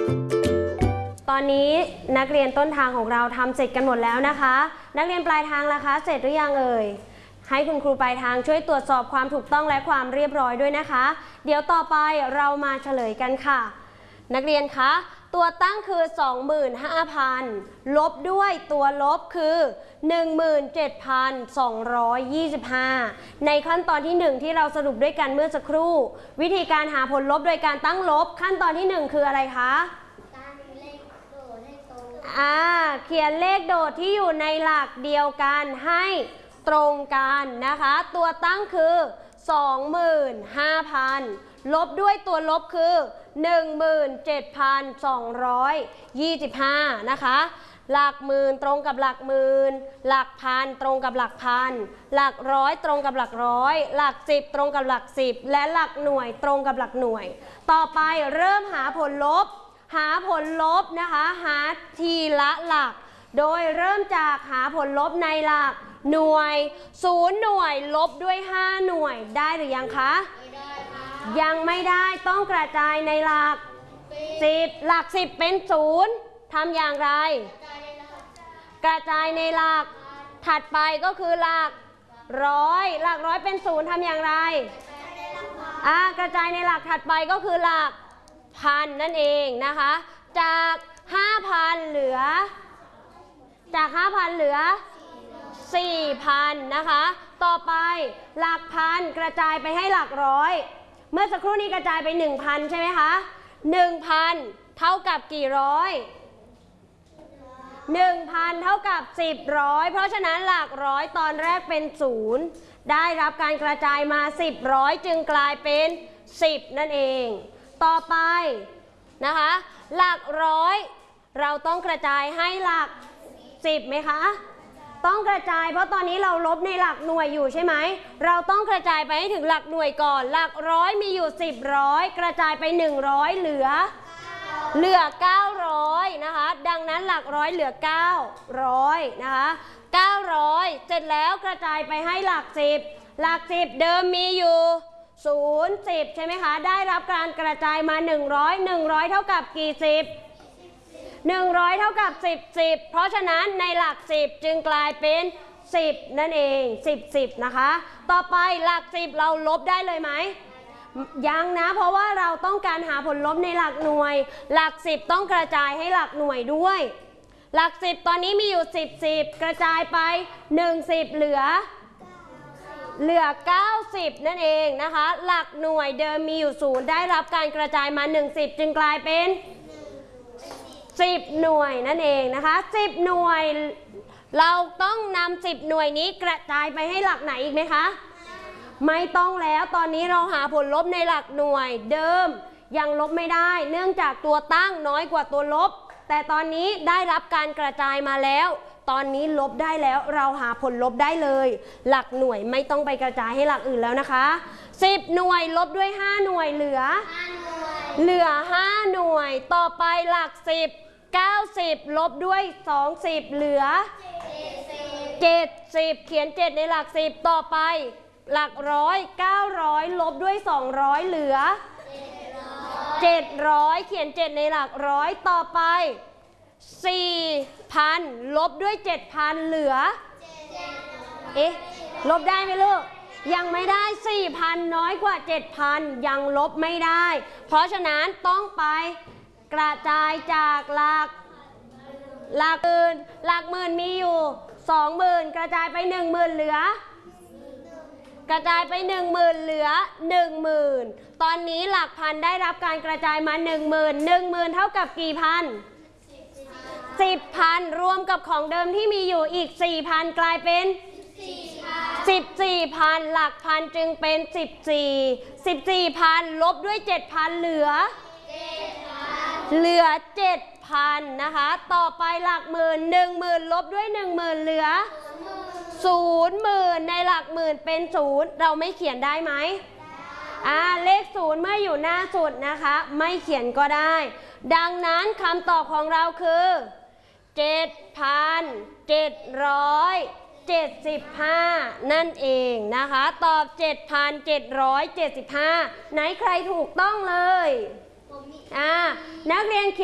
ตอนนี้นักเรียนต้นทางของเราทำเสร็จกันหมดแล้วนะคะนักเรียนปลายทางล่ะคะเสร็จหรือยังเอ่ยให้คุณครูปลายทางช่วยตรวจสอบความถูกต้องและความเรียบร้อยด้วยนะคะเดี๋ยวต่อไปเรามาเฉลยกันค่ะนักเรียนคะตัวตั้งคือ 25,000 ลบด้วยตัวลบคือ 17,225 ในขั้นตอนที่1ที่เราสรุปด้วยกันเมื่อสักครู่วิธีการหาผลลบโดยการตั้งลบขั้นตอนที่1คืออะไรคะเขียนเลขโดดที่อยู่ในหลักเดียวกันให้ตรงกันนะคะตัวตั้งคือ 25,000 ลบด้วยตัวลบคือ 17,225 นะคะหลักหมื่นตรงกับหลักหมื่นหลักพันตรงกับหลักพันหลักร้อยตรงกับหลักร้อยหลักสิบตรงกับหลักสิบและหลักหน่วยตรงกับหลักหน่วยต่อไปเริ่มหาผลลบนะคะหาทีละหลักโดยเริ่มจากหาผลลบในหลักหน่วย0หน่วยลบด้วย5หน่วยได้หรือยังคะยังไม่ได้ต้องกระจายในหลัก10หลัก10เป็น0ทำอย่างไรกระจายในหลักถัดไปก็คือหลักร้อยหลักร้อยเป็น0ทำอย่างไรกระจายในหลักถัดไปก็คือหลักพันนั่นเองนะคะจาก 5,000 เหลือ 4,000 นะคะต่อไปหลักพันกระจายไปให้หลักร้อยเมื่อสักครู่นี้กระจายไป 1,000 ใช่ไหมคะ 1,000 เท่ากับกี่ร้อย 1,000 เท่ากับ10ร้อยเพราะฉะนั้นหลักร้อยตอนแรกเป็น0ได้รับการกระจายมา10ร้อยจึงกลายเป็น10นั่นเองต่อไปนะคะหลักร้อยเราต้องกระจายให้หลัก10ไหมคะต้องกระจายเพราะตอนนี้เราลบในหลักหน่วยอยู่ใช่ไหมเราต้องกระจายไปให้ถึงหลักหน่วยก่อนหลักร้อยมีอยู่10ร้อยกระจายไป100เหลือ900นะคะดังนั้นหลักร้อยเหลือ900นะคะ900เสร็จแล้วกระจายไปให้หลัก10หลัก10เดิมมีอยู่0 10ใช่ไหมคะได้รับการกระจายมา100เท่ากับกี่10 100เท่ากับ10เพราะฉะนั้นในหลัก10จึงกลายเป็น10นั่นเอง10นะคะต่อไปหลัก10เราลบได้เลยไหมยังนะเพราะว่าเราต้องการหาผลลบในหลักหน่วยหลัก10ต้องกระจายให้หลักหน่วยด้วยหลัก10ตอนนี้มีอยู่10กระจายไป10เหลือ90นั่นเองนะคะหลักหน่วยเดิมมีอยู่0ได้รับการกระจายมา10จึงกลายเป็น10หน่วยนั่นเองนะคะ10หน่วยเราต้องนำ10หน่วยนี้กระจายไปให้หลักไหนอีกไหมคะไม่ต้องแล้วตอนนี้เราหาผลลบในหลักหน่วยเดิมยังลบไม่ได้เนื่องจากตัวตั้งน้อยกว่าตัวลบแต่ตอนนี้ได้รับการกระจายมาแล้วตอนนี้ลบได้แล้วเราหาผลลบได้เลยหลักหน่วยไม่ต้องไปกระจายให้หลักอื่นแล้วนะคะ10หน่วยลบด้วย5หน่วยเหลือ5หน่วยต่อไปหลัก10 90ลบด้วย20เหลือ70เขียน7ในหลัก10ต่อไปหลักร้อย900ลบด้วย200เหลือ700เขียน7ในหลักร้อยต่อไป4,000ลบด้วย7,000เหลือลบได้ไหมลูกยังไม่ได้ 4,000 น้อยกว่า 7,000 ยังลบไม่ได้เพราะฉะนั้นต้องไปกระจายจากหลักหมื่นมีอยู่ 20,000 กระจายไป 10,000 เหลือกระจายไป 10,000 เหลือ 10,000 ตอนนี้หลักพันได้รับการกระจายมา 10,000 เท่ากับกี่พัน10,000รวมกับของเดิมที่มีอยู่อีก 4,000 กลายเป็น14,000หลักพันจึงเป็น14,000ลบด้วย 7,000 เหลือ 7,000นะคะต่อไปหลักหมื่น 10,000ลบด้วย 10,000เหลือ0,000ในหลักหมื่นเป็น0เราไม่เขียนได้ไหมเลข0เมื่ออยู่หน้าสุดนะคะไม่เขียนก็ได้ดังนั้นคำตอบของเราคือ7,775นั่นเองนะคะตอบ 7,775ไหนใครถูกต้องเลยนักเรียนเขียน